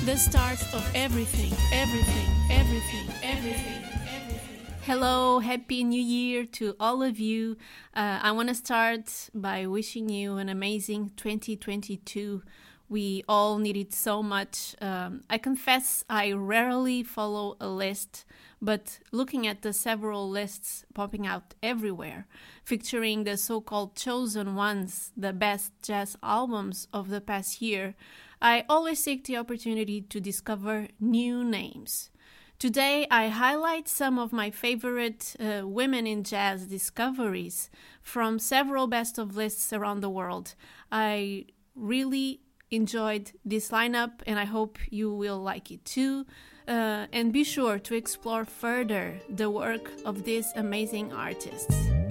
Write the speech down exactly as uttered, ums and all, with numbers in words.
the start of everything, everything, everything, everything, everything. Hello, Happy New Year to all of you. Uh, I want to start by wishing you an amazing twenty twenty-two. We all need it so much. Um, I confess I rarely follow a list, but looking at the several lists popping out everywhere, featuring the so-called chosen ones, the best jazz albums of the past year, I always take the opportunity to discover new names. Today, I highlight some of my favorite uh, women in jazz discoveries from several best of lists around the world. I really enjoyed this lineup and I hope you will like it too. Uh, and be sure to explore further the work of these amazing artists.